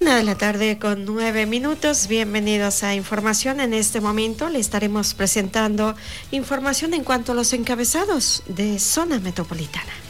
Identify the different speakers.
Speaker 1: 1:09 p.m. Bienvenidos a Información. En este momento le estaremos presentando información en cuanto a los encabezados de Zona Metropolitana.